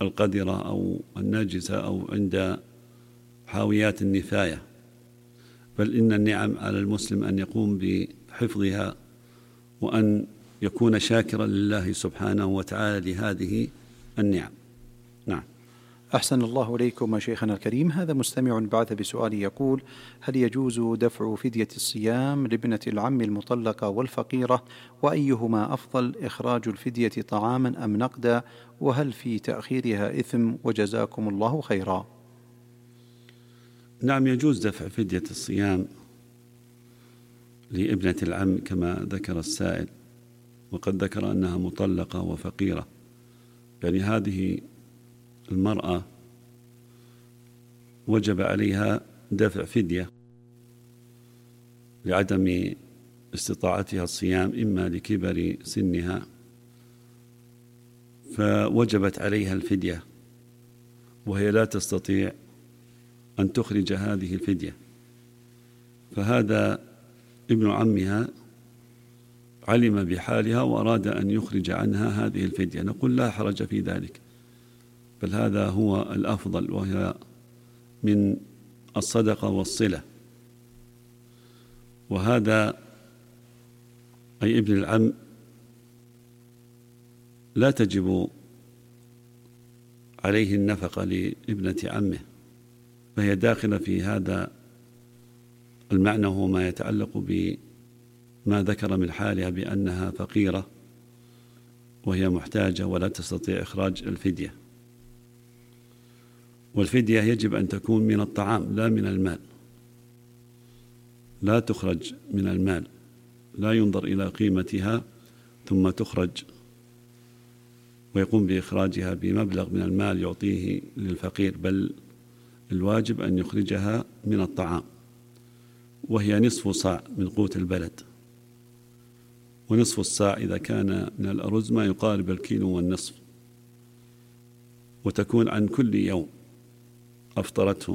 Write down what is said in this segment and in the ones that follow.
القذرة أو الناجسة أو عند حاويات النفاية، بل إن النعم على المسلم أن يقوم بحفظها وأن يكون شاكرا لله سبحانه وتعالى لهذه النعم. نعم. أحسن الله إليكم شيخنا الكريم. هذا مستمع بعث بسؤال يقول: هل يجوز دفع فدية الصيام لابنة العم المطلقة والفقيرة؟ وأيهما أفضل، إخراج الفدية طعاما أم نقدا؟ وهل في تأخيرها إثم؟ وجزاكم الله خيرا. نعم، يجوز دفع فدية الصيام لابنة العم كما ذكر السائل، وقد ذكر أنها مطلقة وفقيرة، يعني هذه المرأة وجب عليها دفع فدية لعدم استطاعتها الصيام، إما لكبر سنها فوجبت عليها الفدية وهي لا تستطيع أن تخرج هذه الفدية، فهذا ابن عمها علم بحالها وأراد أن يخرج عنها هذه الفدية، نقول لا حرج في ذلك، بل هذا هو الأفضل، وهي من الصدقة والصلة. وهذا أي ابن العم لا تجب عليه النفقة لابنة عمه، فهي داخلة في هذا المعنى، هو ما يتعلق بما ذكر من حالها بأنها فقيرة وهي محتاجة ولا تستطيع إخراج الفدية. والفدية يجب أن تكون من الطعام لا من المال، لا تخرج من المال، لا ينظر إلى قيمتها ثم تخرج ويقوم بإخراجها بمبلغ من المال يعطيه للفقير، بل الواجب أن يخرجها من الطعام، وهي نصف صاع من قوت البلد، ونصف الصاع إذا كان من الأرز ما يقارب الكيلو والنصف، وتكون عن كل يوم أفطرته.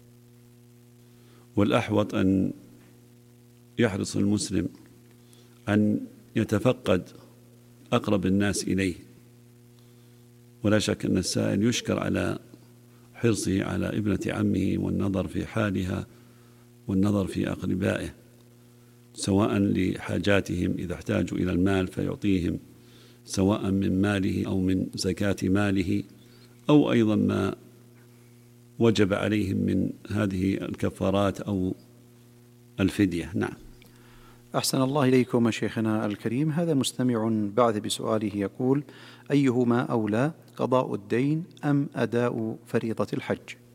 والأحوط أن يحرص المسلم أن يتفقد أقرب الناس إليه، ولا شك أن السائل يشكر على حرصه على ابنة عمه والنظر في حالها والنظر في أقربائه، سواء لحاجاتهم إذا احتاجوا إلى المال فيعطيهم، سواء من ماله أو من زكاة ماله، أو أيضا ما وجب عليهم من هذه الكفارات أو الفدية. نعم. أحسن الله إليكم شيخنا الكريم. هذا مستمع بعث بسؤاله يقول: أيهما أولى، قضاء الدين أم أداء فريضة الحج؟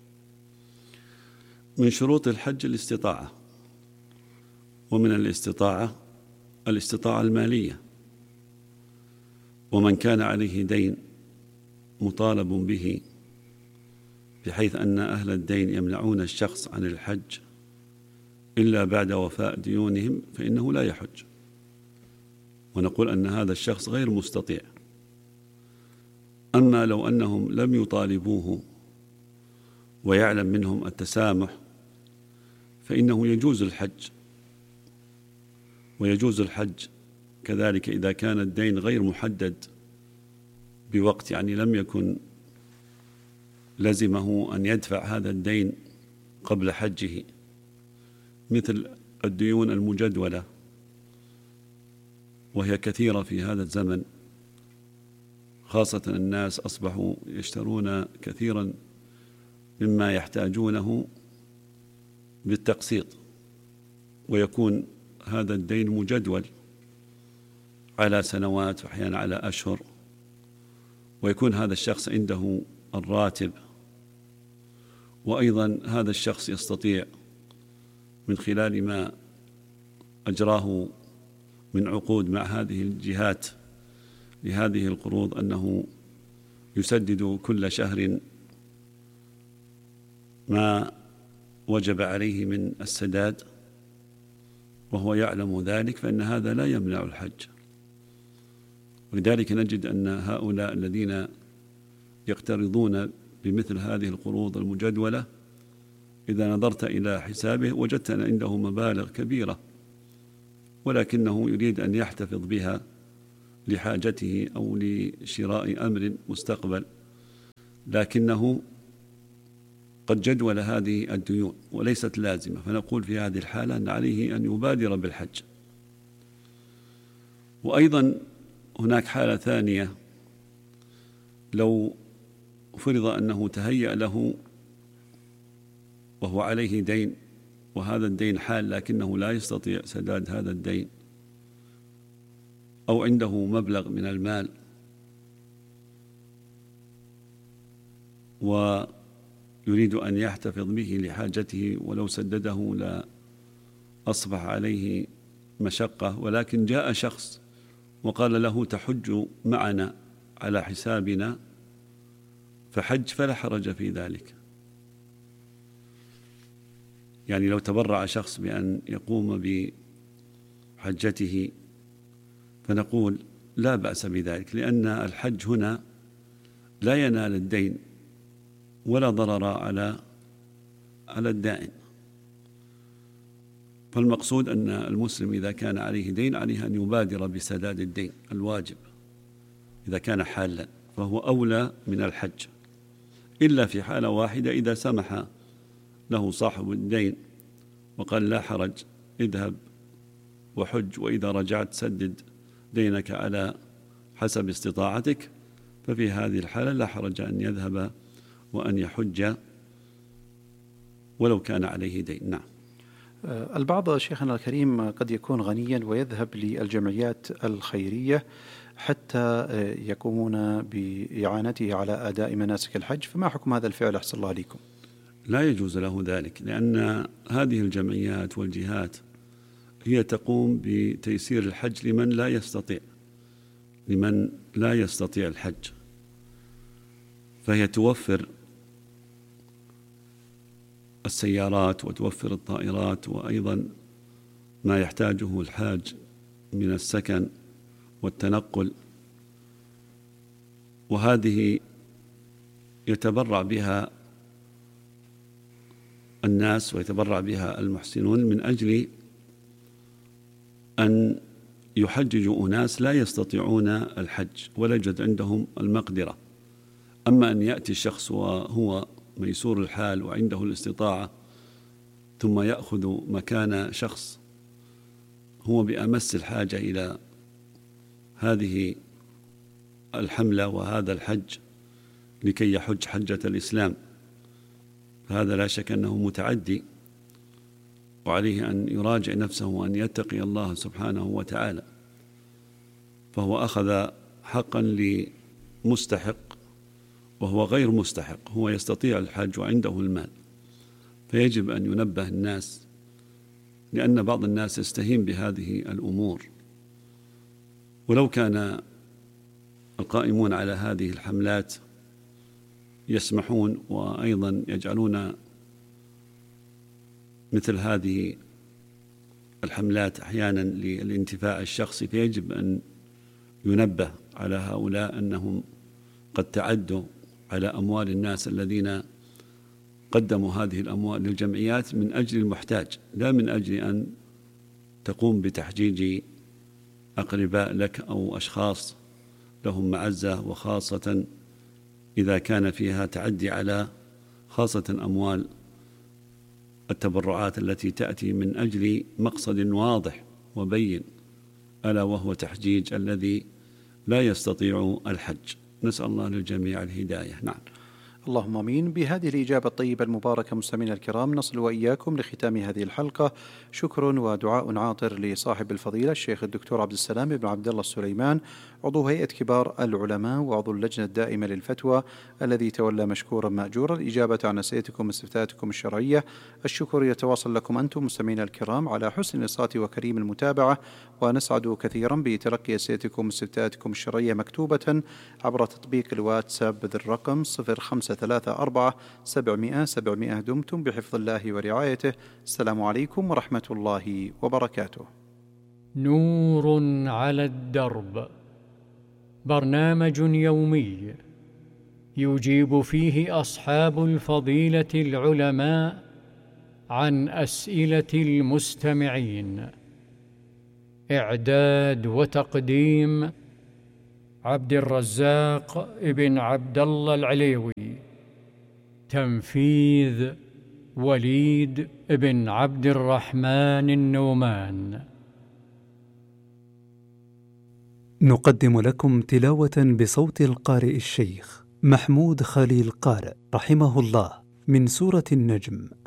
من شروط الحج الاستطاعة، ومن الاستطاعة المالية، ومن كان عليه دين مطالب به بحيث أن أهل الدين يمنعون الشخص عن الحج إلا بعد وفاء ديونهم فإنه لا يحج، ونقول أن هذا الشخص غير مستطيع. أما لو أنهم لم يطالبوه ويعلم منهم التسامح فإنه يجوز الحج، ويجوز الحج كذلك إذا كان الدين غير محدد بوقت، يعني لم يكن لزمه أن يدفع هذا الدين قبل حجه، مثل الديون المجدولة، وهي كثيرة في هذا الزمن، خاصة الناس أصبحوا يشترون كثيرا مما يحتاجونه بالتقسيط، ويكون هذا الدين مجدول على سنوات وأحيانا على أشهر، ويكون هذا الشخص عنده الراتب، وأيضا هذا الشخص يستطيع من خلال ما أجراه من عقود مع هذه الجهات لهذه القروض أنه يسدد كل شهر ما وجب عليه من السداد، وهو يعلم ذلك، فإن هذا لا يمنع الحج. ولذلك نجد أن هؤلاء الذين يقترضون بمثل هذه القروض المجدولة إذا نظرت إلى حسابه وجدت أن عنده مبالغ كبيرة، ولكنه يريد أن يحتفظ بها لحاجته أو لشراء أمر مستقبل، لكنه قد جدول هذه الديون وليست لازمة، فنقول في هذه الحالة أن عليه أن يبادر بالحج. وأيضا هناك حالة ثانية، لو فرض أنه تهيأ له وهو عليه دين، وهذا الدين حال لكنه لا يستطيع سداد هذا الدين، أو عنده مبلغ من المال ويريد أن يحتفظ به لحاجته، ولو سدده لا أصبح عليه مشقة، ولكن جاء شخص وقال له تحج معنا على حسابنا فحج، فلا حرج في ذلك. يعني لو تبرع شخص بأن يقوم بحجته فنقول لا بأس بذلك، لأن الحج هنا لا ينال الدين ولا ضرر على الدائن. فالمقصود أن المسلم إذا كان عليه دين عليه أن يبادر بسداد الدين الواجب إذا كان حالا، فهو أولى من الحج، إلا في حالة واحدة، إذا سمح له صاحب الدين وقال لا حرج اذهب وحج، وإذا رجعت سدد دينك على حسب استطاعتك، ففي هذه الحالة لا حرج أن يذهب وأن يحج ولو كان عليه دين. نعم. البعض شيخنا الكريم قد يكون غنيا ويذهب للجمعيات الخيرية حتى يقومون بإعانته على أداء مناسك الحج، فما حكم هذا الفعل أحسن الله عليكم؟ لا يجوز له ذلك، لأن هذه الجمعيات والجهات هي تقوم بتيسير الحج لمن لا يستطيع الحج، فهي توفر السيارات وتوفر الطائرات، وأيضا ما يحتاجه الحاج من السكن والتنقل، وهذه يتبرع بها الناس ويتبرع بها المحسنون من أجل أن يحججوا أناس لا يستطيعون الحج ولا يوجد عندهم المقدرة. أما أن يأتي الشخص وهو ميسور الحال وعنده الاستطاعة ثم يأخذ مكان شخص هو بأمس الحاجة إلى هذه الحملة وهذا الحج لكي يحج حجة الإسلام، فهذا لا شك أنه متعدي، وعليه أن يراجع نفسه وأن يتقي الله سبحانه وتعالى، فهو أخذ حقا لمستحق وهو غير مستحق، هو يستطيع الحج وعنده المال، فيجب أن ينبه الناس، لأن بعض الناس يستهين بهذه الأمور. ولو كان القائمون على هذه الحملات يسمحون وأيضا يجعلون مثل هذه الحملات أحيانا للانتفاع الشخصي، فيجب أن ينبه على هؤلاء أنهم قد تعدوا على أموال الناس الذين قدموا هذه الأموال للجمعيات من أجل المحتاج، لا من أجل أن تقوم بتحجيج أقرباء لك أو أشخاص لهم معزة، وخاصة إذا كان فيها تعدي على خاصة أموال التبرعات التي تأتي من أجل مقصد واضح وبين، ألا وهو تحجيج الذي لا يستطيع الحج. نسأل الله للجميع الهداية. نعم. اللهم آمين. بهذه الإجابة الطيبة المباركة مستمعينا الكرام نصل وإياكم لختام هذه الحلقة. شكر ودعاء عاطر لصاحب الفضيلة الشيخ الدكتور عبد السلام بن عبد الله السليمان، عضو هيئة كبار العلماء وعضو اللجنة الدائمة للفتوى، الذي تولى مشكورا مأجورا الإجابة عن أسئلتكم واستفتاءاتكم الشرعية. الشكر يتواصل لكم أنتم مستمعينا الكرام على حسن الإنصات وكريم المتابعة، ونسعد كثيرا بتلقي أسئلتكم واستفتاءاتكم الشرعية مكتوبة عبر تطبيق الواتساب ذي الرقم 0534 دمتم بحفظ الله ورعايته. السلام عليكم ورحمة الله وبركاته. نور على الدرب، برنامج يومي يجيب فيه أصحاب الفضيلة العلماء عن أسئلة المستمعين. إعداد وتقديم عبد الرزاق ابن عبد الله العليوي. تنفيذ وليد ابن عبد الرحمن النومان. نقدم لكم تلاوة بصوت القارئ الشيخ محمود خليل قارئ رحمه الله من سورة النجم.